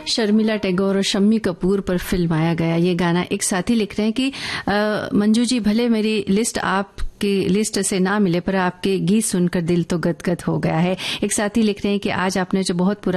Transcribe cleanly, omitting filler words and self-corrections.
शर्मिला टैगोर और शम्मी कपूर पर फिल्माया गया ये गाना। एक साथी लिख रहे हैं कि मंजू जी, भले मेरी लिस्ट आपकी लिस्ट से ना मिले पर आपके गीत सुनकर दिल तो गदगद हो गया है। एक साथी लिख रहे हैं कि आज आपने जो बहुत